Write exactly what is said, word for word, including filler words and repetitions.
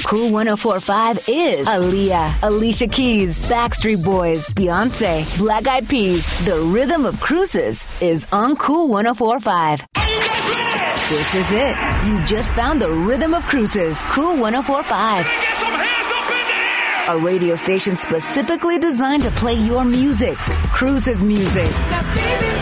Cool one oh four point five is Aaliyah, Alicia Keys, Backstreet Boys, Beyonce, Black Eyed Peas. The rhythm of cruises is on Cool one oh four point five. This is it. You just found the rhythm of cruises. Cool one oh four point five. Get some hands up in the air! A radio station specifically designed to play your music. Cruises music. Now, baby,